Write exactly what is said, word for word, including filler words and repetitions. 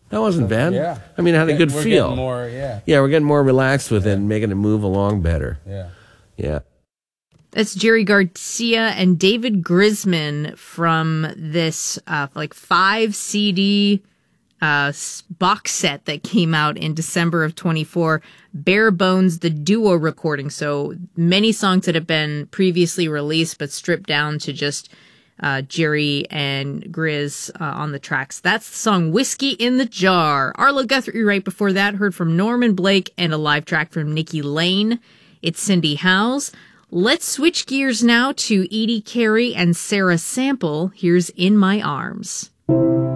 That wasn't So, bad. yeah. I mean, it had a good we're feel. Getting more, yeah. Yeah, we're getting more relaxed with it and making it move along better. Yeah. Yeah. That's Jerry Garcia and David Grisman from this uh, like five C D uh, box set that came out in December of twenty-four, Bare Bones, the duo recording. So many songs that have been previously released but stripped down to just uh, Jerry and Grizz uh, on the tracks. That's the song Whiskey in the Jar. Arlo Guthrie right before that heard from Norman Blake and a live track from Nikki Lane. It's Cindy Howes. Let's switch gears now to Edie Carey and Sarah Sample. Here's In My Arms.